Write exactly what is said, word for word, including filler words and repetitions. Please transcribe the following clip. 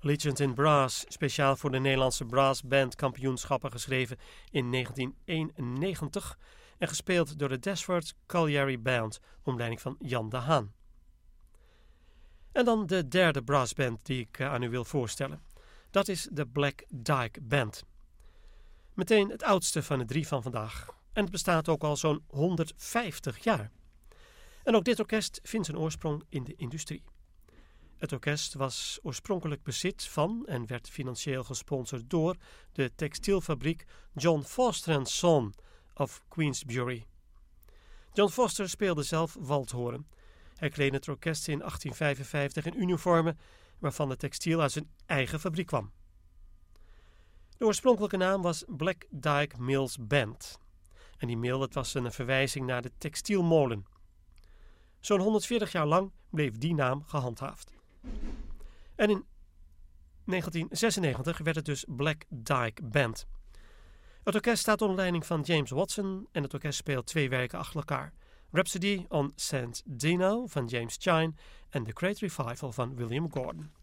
Legend in Brass, speciaal voor de Nederlandse Brass Band kampioenschappen, geschreven in negentien eenennegentig en gespeeld door de Desford Colliery Band, onder leiding van Jan de Haan. En dan de derde brassband die ik aan u wil voorstellen. Dat is de Black Dyke Band. Meteen het oudste van de drie van vandaag. En het bestaat ook al zo'n honderdvijftig jaar. En ook dit orkest vindt zijn oorsprong in de industrie. Het orkest was oorspronkelijk bezit van en werd financieel gesponsord door de textielfabriek John Foster and Son of Queensbury. John Foster speelde zelf waldhoren. Hij kleedde het orkest in achttien vijfenvijftig in uniformen waarvan de textiel uit zijn eigen fabriek kwam. De oorspronkelijke naam was Black Dyke Mills Band. En die mill, dat was een verwijzing naar de textielmolen. Zo'n honderdveertig jaar lang bleef die naam gehandhaafd. En in negentien zesennegentig werd het dus Black Dyke Band. Het orkest staat onder leiding van James Watson en het orkest speelt twee werken achter elkaar. Rhapsody on Saint Dino van James Chine en The Great Revival van William Gordon.